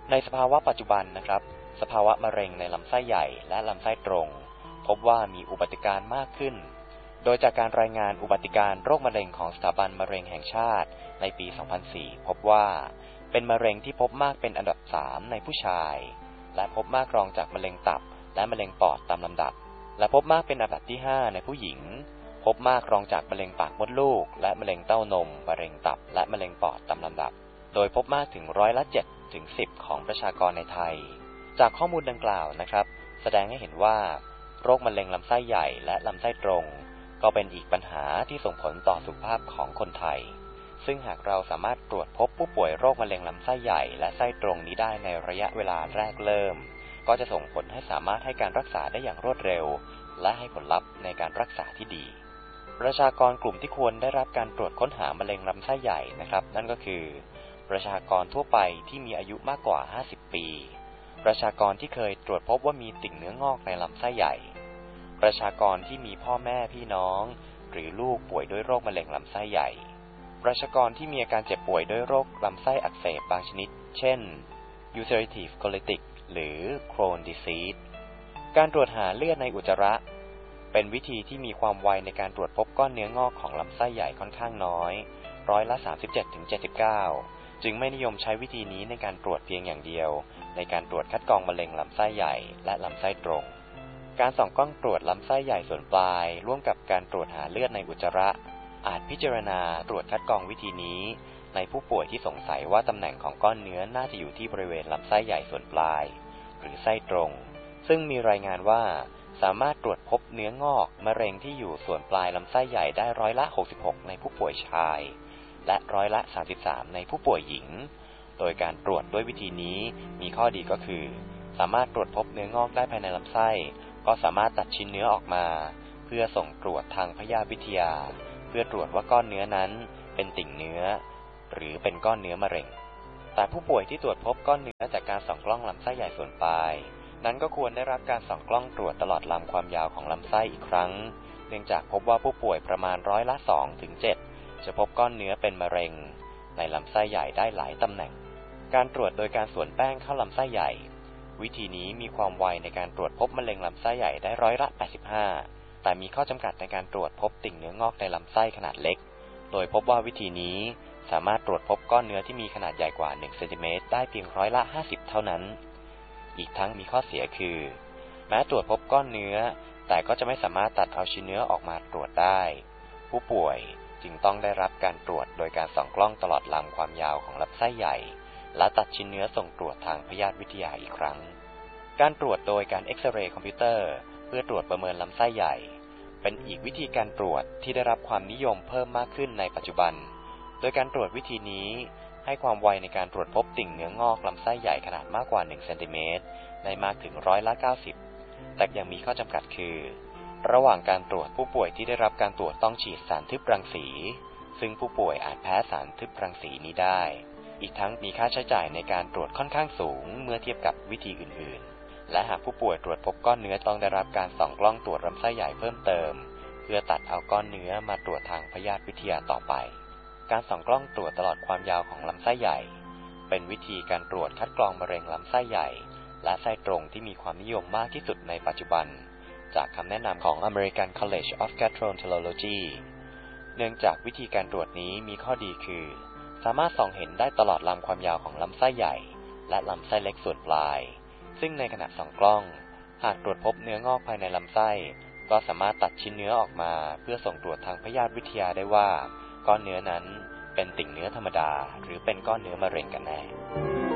ในสภาวะปัจจุบันนะครับสภาวะมะเร็งในลำไส้ใหญ่และลำไส้ตรงพบว่ามีอุบัติการมากขึ้นโดยจากการรายงานอุบัติการโรคมะเร็งของสถาบันมะเร็งแห่งชาติในปี 2004 พบว่าเป็นมะเร็งที่พบมากเป็นอันดับ 3 ในผู้ชายและพบมากรองจากมะเร็งตับและมะเร็งปอดตามลำดับและพบมากเป็นอันดับที่ 5 ในผู้หญิงพบมากรองจากมะเร็งปากมดลูกและมะเร็งเต้านมมะเร็งตับและมะเร็งปอดตามลำดับโดยพบมากถึง7%ถึง 10% ของประชากรในไทยจากข้อมูลดังกล่าวนะครับแสดงให้เห็นว่าโรคมะเร็งลำไส้ใหญ่และลำไส้ตรงก็เป็นอีกปัญหาที่ส่งผลต่อสุขภาพของคนไทยซึ่งหากเราสามารถตรวจพบผู้ป่วยโรคมะเร็งลำไส้ใหญ่และไส้ตรงนี้ได้ในระยะเวลาแรกเริ่มก็จะส่งผลให้สามารถให้การรักษาได้อย่างรวดเร็วและให้ผลลัพธ์ในการรักษาที่ดีประชากรกลุ่มที่ควรได้รับการตรวจค้นหามะเร็งลำไส้ใหญ่นะครับนั่นก็คือประชากรทั่วไปที่มีอายุมากกว่า50ปีประชากรที่เคยตรวจพบว่ามีติ่งเนื้องอกในลำไส้ใหญ่ประชากรที่มีพ่อแม่พี่น้องหรือลูกป่วยด้วยโรคมะเร็งลำไส้ใหญ่ประชากรที่มีอาการเจ็บป่วยด้วยโรคลำไส้อักเสบบางชนิดเช่น ulcerative colitis หรือ Crohn disease การตรวจหาเลือดในอุจจาระเป็นวิธีที่มีความไวในการตรวจพบก้อนเนื้องอกของลำไส้ใหญ่ค่อนข้างน้อย37-79%จึงไม่นิยมใช้วิธีนี้ในการตรวจเพียงอย่างเดียวในการตรวจคัดกรองมะเร็งลำไส้ใหญ่และลำไส้ตรงการส่องกล้องตรวจลำไส้ใหญ่ส่วนปลายร่วมกับการตรวจหาเลือดในอุจจาระอาจพิจารณาตรวจคัดกรองวิธีนี้ในผู้ป่วยที่สงสัยว่าตำแหน่งของก้อนเนื้อน่าจะอยู่ที่บริเวณลำไส้ใหญ่ส่วนปลายหรือไส้ตรงซึ่งมีรายงานว่าสามารถตรวจพบเนื้องอกมะเร็งที่อยู่ส่วนปลายลำไส้ใหญ่ได้66%ในผู้ป่วยชายและ33%ในผู้ป่วยหญิงโดยการตรวจด้วยวิธีนี้มีข้อดีก็คือสามารถตรวจพบเนื้องอกได้ภายในลำไส้ก็สามารถตัดชิ้นเนื้อออกมาเพื่อส่งตรวจทางพยาธิวิทยาเพื่อตรวจว่าก้อนเนื้อนั้นเป็นติ่งเนื้อหรือเป็นก้อนเนื้อมะเร็งแต่ผู้ป่วยที่ตรวจพบก้อนเนื้อจากการส่องกล้องลำไส้ใหญ่ส่วนปลายนั้นก็ควรได้รับการส่องกล้องตรวจตลอดลำความยาวของลำไส้อีกครั้งเนื่องจากพบว่าผู้ป่วยประมาณ2-7%จะพบก้อนเนื้อเป็นมะเร็งในลำไส้ใหญ่ได้หลายตำแหน่งการตรวจโดยการสวนแป้งเข้าลำไส้ใหญ่วิธีนี้มีความไวในการตรวจพบมะเร็งลำไส้ใหญ่ได้85%แต่มีข้อจำกัดในการตรวจพบติ่งเนื้องอกในลำไส้ขนาดเล็กโดยพบว่าวิธีนี้สามารถตรวจพบก้อนเนื้อที่มีขนาดใหญ่กว่า1เซนติเมตรได้เพียง50%เท่านั้นอีกทั้งมีข้อเสียคือแม้ตรวจพบก้อนเนื้อแต่ก็จะไม่สามารถตัดเอาชิ้นเนื้อออกมาตรวจได้ผู้ป่วยจึงต้องได้รับการตรวจโดยการส่องกล้องตลอดลำความยาวของลำไส้ใหญ่และตัดชิ้นเนื้อส่งตรวจทางพยาธิวิทยาอีกครั้งการตรวจโดยการเอ็กซเรย์คอมพิวเตอร์เพื่อตรวจประเมินลำไส้ใหญ่เป็นอีกวิธีการตรวจที่ได้รับความนิยมเพิ่มมากขึ้นในปัจจุบันโดยการตรวจวิธีนี้ให้ความไวในการตรวจพบติ่งเนื้องอกลำไส้ใหญ่ขนาดมากกว่า1เซนติเมตรในมากถึง90%แต่ยังมีข้อจำกัดคือระหว่างการตรวจผู้ป่วยที่ได้รับการตรวจต้องฉีดสารทึบรังสีซึ่งผู้ป่วยอาจแพ้สารทึบรังสีนี้ได้อีกทั้งมีค่าใช้จ่ายในการตรวจค่อนข้างสูงเมื่อเทียบกับวิธีอื่นๆและหากผู้ป่วยตรวจพบก้อนเนื้อต้องได้รับการส่องกล้องตรวจลำไส้ใหญ่เพิ่มเติมเพื่อตัดเอาก้อนเนื้อมาตรวจทางพยาธิวิทยาต่อไปการส่องกล้องตรวจตลอดความยาวของลำไส้ใหญ่เป็นวิธีการตรวจคัดกรองมะเร็งลำไส้ใหญ่และไส้ตรงที่มีความนิยมมากที่สุดในปัจจุบันจากคำแนะนำของ American College of Gastroenterology เนื่องจากวิธีการตรวจนี้มีข้อดีคือสามารถส่องเห็นได้ตลอดลำความยาวของลำไส้ใหญ่และลำไส้เล็กส่วนปลายซึ่งในขณะส่องกล้องหากตรวจพบเนื้องอกภายในลำไส้ก็สามารถตัดชิ้นเนื้อออกมาเพื่อส่งตรวจทางพยาธิวิทยาได้ว่าก้อนเนื้อนั้นเป็นติ่งเนื้อธรรมดาหรือเป็นก้อนเนื้อมะเร็งกันแน่